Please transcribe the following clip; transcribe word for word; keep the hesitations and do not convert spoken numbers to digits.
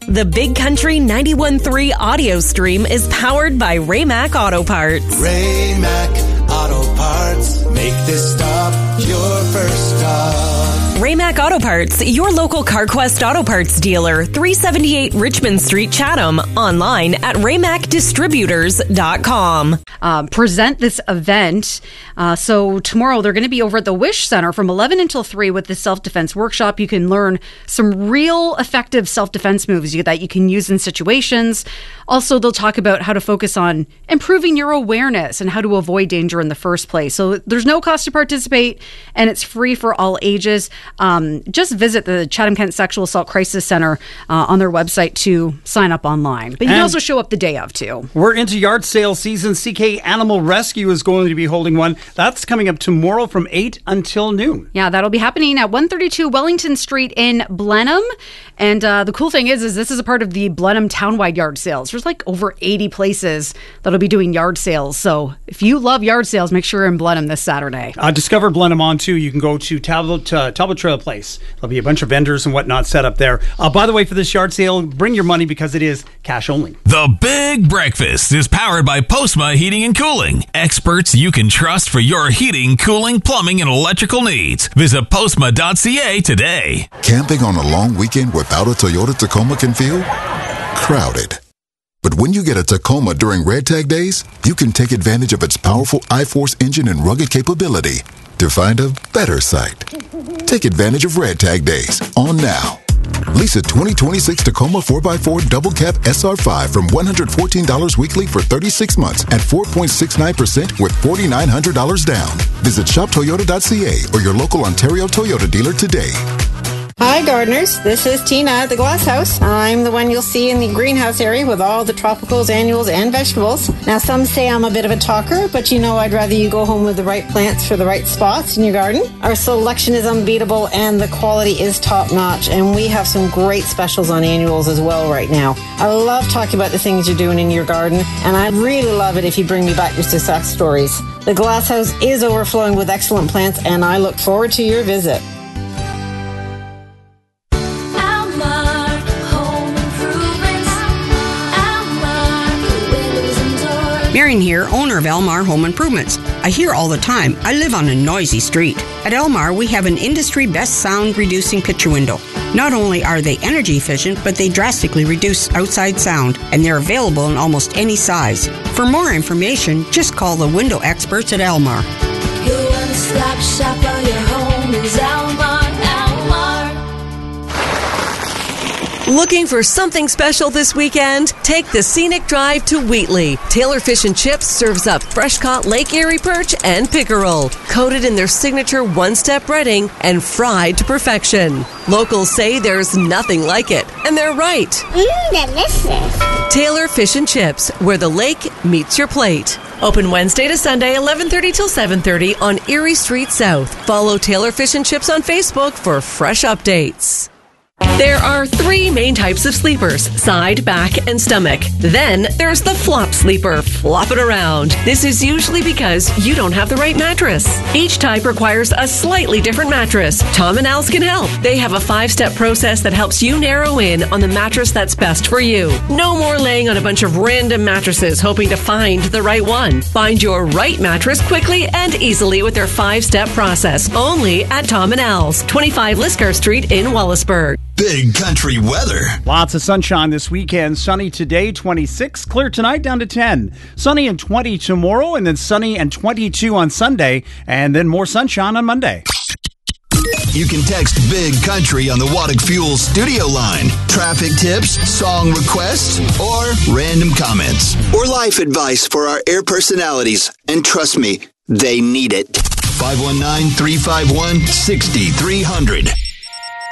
The Big Country ninety-one point three audio stream is powered by Raymac Auto Parts. Raymac Auto Parts. Make this stop your first stop. Raymac Auto Parts, your local CarQuest Auto Parts dealer, three seventy-eight Richmond Street, Chatham. Online at raymac distributors dot com. Um, present this event. Uh, so tomorrow they're going to be over at the Wish Center from eleven until three with the self-defense workshop. You can learn some real effective self-defense moves that you can use in situations. Also, they'll talk about how to focus on improving your awareness and how to avoid danger in the first place. So there's no cost to participate, and it's free for all ages. Um, just visit the Chatham-Kent Sexual Assault Crisis Center uh, on their website to sign up online. But you can And also show up the day of, too. We're into yard sale season. C K Animal Rescue is going to be holding one. That's coming up tomorrow from eight until noon. Yeah, that'll be happening at one thirty-two Wellington Street in Blenheim. And uh, the cool thing is, is this is a part of the Blenheim Townwide Yard Sales. There's like over eighty places that'll be doing yard sales. So if you love yard sales, make sure you're in Blenheim this Saturday. Uh, Discover Blenheim on, too. You can go to Talbot, uh, Talbot Trail Place. There'll be a bunch of vendors and whatnot set up there. Uh, by the way, for this yard sale, bring your money because it is cash only. The Big Breakfast is powered by Postma Heating and Cooling. Experts you can trust for your heating, cooling, plumbing, and electrical needs. Visit postma dot c a today. Camping on a long weekend without a Toyota Tacoma can feel crowded. But when you get a Tacoma during Red Tag Days, you can take advantage of its powerful I-Force engine and rugged capability to find a better site. Take advantage of Red Tag Days on now. Lease a twenty twenty-six Tacoma four by four Double Cab S R five from one hundred fourteen dollars weekly for thirty-six months at four point six nine percent with four thousand nine hundred dollars down. Visit shop toyota dot c a or your local Ontario Toyota dealer today. Hi gardeners, this is Tina at the Glass House. I'm the one you'll see in the greenhouse area with all the tropicals, annuals, and vegetables. Now some say I'm a bit of a talker, but you know I'd rather you go home with the right plants for the right spots in your garden. Our selection is unbeatable and the quality is top notch, and we have some great specials on annuals as well right now. I love talking about the things you're doing in your garden, and I really love it if you bring me back your success stories. The Glass House is overflowing with excellent plants, and I look forward to your visit. Marion here, owner of Elmar Home Improvements. I hear all the time, I live on a noisy street. At Elmar, we have an industry-best sound-reducing picture window. Not only are they energy efficient, but they drastically reduce outside sound, and they're available in almost any size. For more information, just call the window experts at Elmar. Your one-stop shop for your home is Elmar. Looking for something special this weekend? Take the scenic drive to Wheatley. Taylor Fish and Chips serves up fresh-caught Lake Erie perch and pickerel, coated in their signature one-step breading and fried to perfection. Locals say there's nothing like it, and they're right. Mmm, delicious. Taylor Fish and Chips, where the lake meets your plate. Open Wednesday to Sunday, eleven thirty till seven thirty on Erie Street South. Follow Taylor Fish and Chips on Facebook for fresh updates. There are three main types of sleepers: side, back, and stomach. Then there's the flop sleeper, flop it around. This is usually because you don't have the right mattress. Each type requires a slightly different mattress. Tom and Al's can help. They have a five-step process that helps you narrow in on the mattress that's best for you. No more laying on a bunch of random mattresses hoping to find the right one. Find your right mattress quickly and easily with their five-step process. Only at Tom and Al's, twenty-five Liscar Street in Wallaceburg. Big Country weather. Lots of sunshine this weekend. Sunny today, twenty-six. Clear tonight, down to ten. Sunny and twenty tomorrow, and then sunny and twenty-two on Sunday, and then more sunshine on Monday. You can text Big Country on the Waddick Fuel studio line. Traffic tips, song requests, or random comments. Or life advice for our air personalities. And trust me, they need it. five one nine, three five one, six three zero zero.